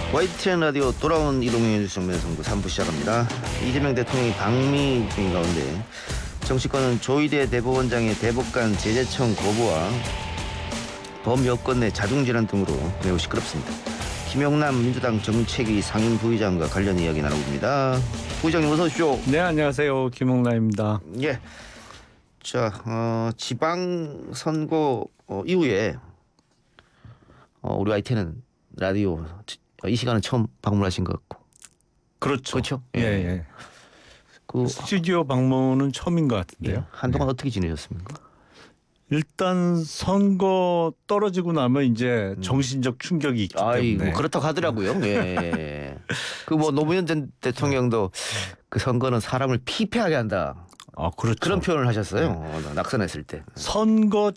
YTN 라디오 돌아온 이동형의 뉴스 정면 선거 3부 시작합니다. 이재명 대통령이 방미 중인 가운데 정치권은 조희대 대법원장의 대법관 제재청 거부와 범여권 내 자중질환 등으로 매우 시끄럽습니다. 김용남 민주당 정책위 상임 부의장과 관련 이야기 나눠봅니다. 부의장님 어서 오십시오. 네, 안녕하세요. 김홍남입니다. 예. 자, 지방선거 이후에 우리 YTN은 라디오 이 시간은 처음 방문하신 것 같고. 그렇죠. 그렇죠? 예, 예. 그 스튜디오 방문은 처음인 것 같은데요. 예, 한동안 어떻게 지내셨습니까? 일단 선거 떨어지고 나면 이제 정신적 충격이 있기 아이고 때문에. 그렇다고 하더라고요. 예. 그 뭐 노무현 전 대통령도 그 선거는 사람을 피폐하게 한다. 그렇죠. 그런 표현을 하셨어요. 낙선했을 때. 선거